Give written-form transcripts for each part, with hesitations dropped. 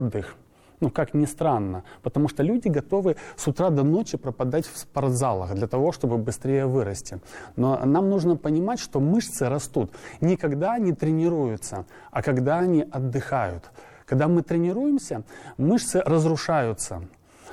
отдых. Ну, как ни странно, потому что люди готовы с утра до ночи пропадать в спортзалах для того, чтобы быстрее вырасти. Но нам нужно понимать, что мышцы растут не когда они тренируются, а когда они отдыхают. Когда мы тренируемся, мышцы разрушаются.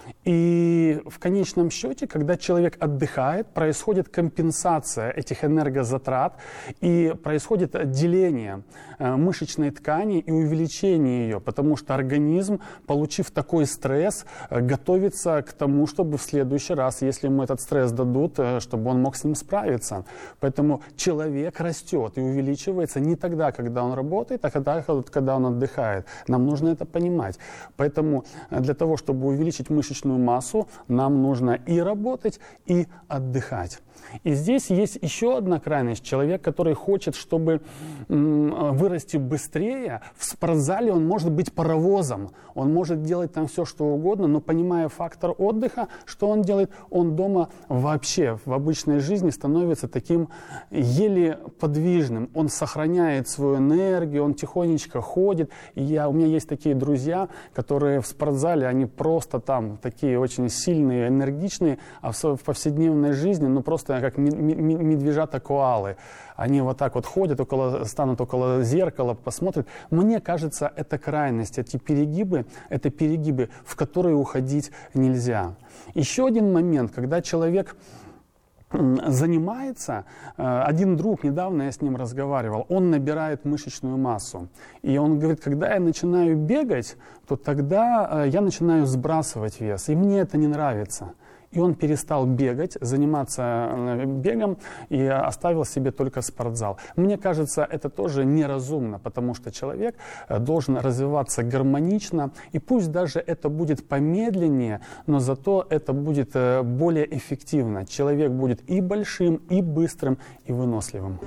И в конечном счете, когда человек отдыхает, происходит компенсация этих энергозатрат и происходит отделение мышечной ткани и увеличение ее, потому что организм, получив такой стресс, готовится к тому, чтобы в следующий раз, если ему этот стресс дадут, чтобы он мог с ним справиться. Поэтому человек растет и увеличивается не тогда, когда он работает, а когда он отдыхает. Нам нужно это понимать. Поэтому для того, чтобы увеличить мышечную массу, нам нужно и работать, и отдыхать. И здесь есть еще одна крайность. Человек, который хочет, чтобы вырасти быстрее, в спортзале он может быть паровозом. Он может делать там все, что угодно, но понимая фактор отдыха, что он делает? Он дома вообще в обычной жизни становится таким еле подвижным. Он сохраняет свою энергию, он тихонечко ходит. И у меня есть такие друзья, которые в спортзале, они просто там такие очень сильные, энергичные, а в повседневной жизни, ну просто как медвежата-коалы. Они вот так вот ходят, станут около зеркала, посмотрят. Мне кажется, это крайность, эти перегибы, это перегибы, в которые уходить нельзя. Еще один момент, когда человек занимается, один друг, недавно я с ним разговаривал, он набирает мышечную массу. И он говорит, когда я начинаю бегать, то тогда я начинаю сбрасывать вес, и мне это не нравится. И он перестал бегать, заниматься бегом и оставил себе только спортзал. Мне кажется, это тоже неразумно, потому что человек должен развиваться гармонично. И пусть даже это будет помедленнее, но зато это будет более эффективно. Человек будет и большим, и быстрым, и выносливым.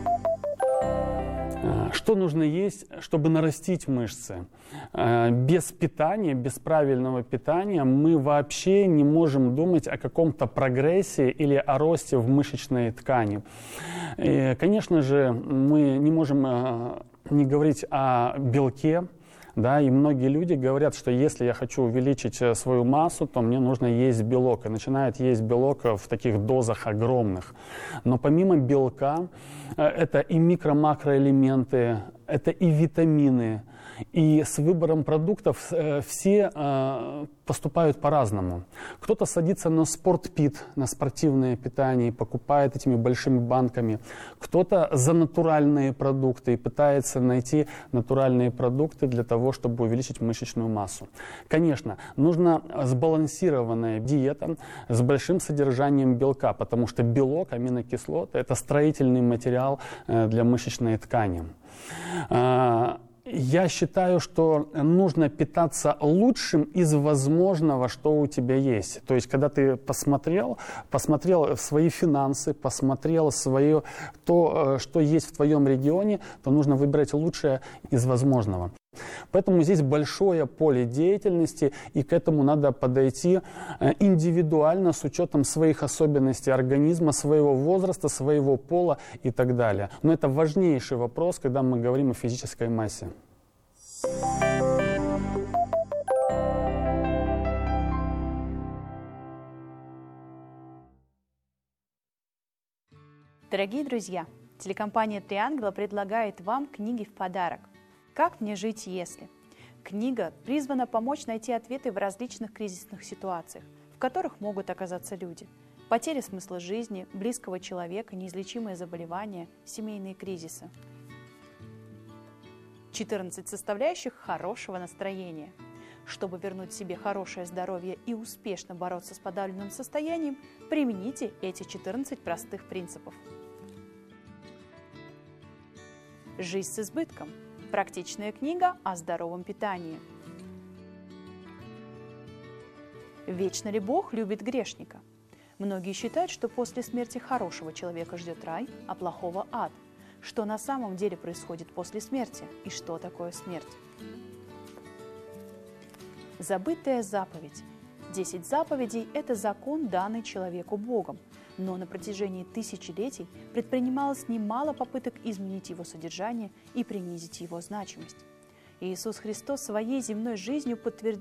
Что нужно есть, чтобы нарастить мышцы? Без питания, без правильного питания мы вообще не можем думать о каком-то прогрессе или о росте в мышечной ткани. И, конечно же, мы не можем не говорить о белке. Да, и многие люди говорят, что если я хочу увеличить свою массу, то мне нужно есть белок. И начинают есть белок в таких дозах огромных. Но помимо белка, это и микро-макроэлементы, это и витамины. И с выбором продуктов все поступают по-разному. Кто-то садится на спортпит, на спортивное питание, и покупает этими большими банками. Кто-то за натуральные продукты и пытается найти натуральные продукты для того, чтобы увеличить мышечную массу. Конечно, нужна сбалансированная диета с большим содержанием белка, потому что белок, аминокислоты – это строительный материал для мышечной ткани. Я считаю, что нужно питаться лучшим из возможного, что у тебя есть. То есть, когда ты посмотрел свои финансы, посмотрел то, что есть в твоем регионе, то нужно выбирать лучшее из возможного. Поэтому здесь большое поле деятельности, и к этому надо подойти индивидуально с учетом своих особенностей организма, своего возраста, своего пола и так далее. Но это важнейший вопрос, когда мы говорим о физической массе. Дорогие друзья, телекомпания «Три ангела» предлагает вам книги в подарок. «Как мне жить, если?». Книга призвана помочь найти ответы в различных кризисных ситуациях, в которых могут оказаться люди. Потеря смысла жизни, близкого человека, неизлечимые заболевания, семейные кризисы. 14 составляющих хорошего настроения. Чтобы вернуть себе хорошее здоровье и успешно бороться с подавленным состоянием, примените эти 14 простых принципов. «Жизнь с избытком». Практичная книга о здоровом питании. Вечно ли Бог любит грешника? Многие считают, что после смерти хорошего человека ждет рай, а плохого – ад. Что на самом деле происходит после смерти и что такое смерть? Забытая заповедь. 10 заповедей – это закон, данный человеку Богом. Но на протяжении тысячелетий предпринималось немало попыток изменить его содержание и принизить его значимость. Иисус Христос своей земной жизнью подтвердил